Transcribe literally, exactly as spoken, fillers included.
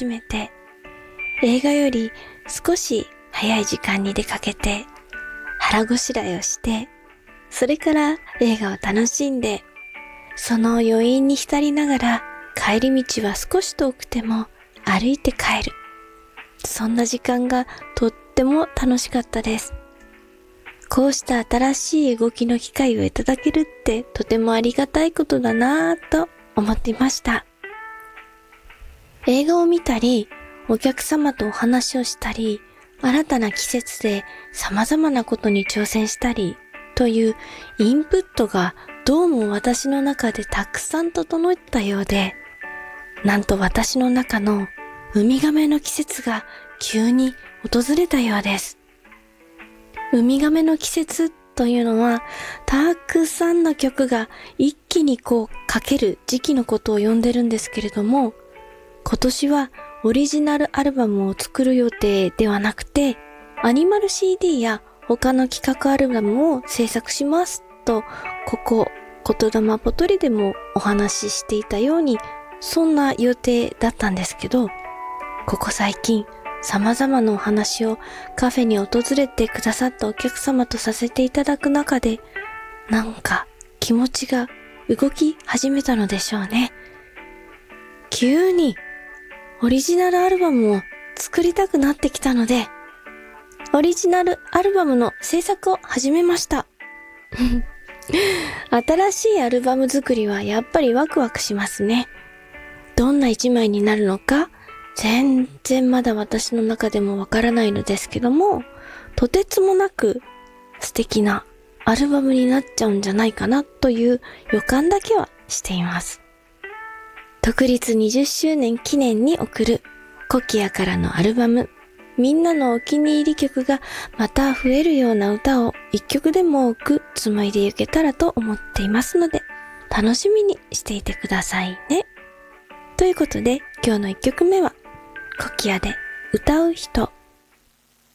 しめて、映画より少し早い時間に出かけて、腹ごしらえをして、それから映画を楽しんで、その余韻に浸りながら帰り道は少し遠くても歩いて帰る。そんな時間がとっても楽しかったです。こうした新しい動きの機会をいただけるってとてもありがたいことだなぁと思っていました。映画を見たり、お客様とお話をしたり、新たな季節で様々なことに挑戦したりというインプットがどうも私の中でたくさん整ったようで、なんと私の中のウミガメの季節が急に訪れたようです。ウミガメの季節というのは、たくさんの曲が一気にこうかける時期のことを呼んでるんですけれども、今年はオリジナルアルバムを作る予定ではなくて、アニマル シーディー や他の企画アルバムを制作しますと、ここ、言霊ポトリでもお話ししていたように、そんな予定だったんですけど、ここ最近、様々なお話をカフェに訪れてくださったお客様とさせていただく中で、なんか気持ちが動き始めたのでしょうね。急にオリジナルアルバムを作りたくなってきたので、オリジナルアルバムの制作を始めました。新しいアルバム作りはやっぱりワクワクしますね。どんな一枚になるのか、全然まだ私の中でもわからないのですけども、とてつもなく素敵なアルバムになっちゃうんじゃないかなという予感だけはしています。独立にじゅっしゅうねん記念に送るコキアからのアルバム、みんなのお気に入り曲がまた増えるような歌を一曲でも多く紡いでいけたらと思っていますので、楽しみにしていてくださいね。ということで今日のいっきょくめはコキアで歌う人。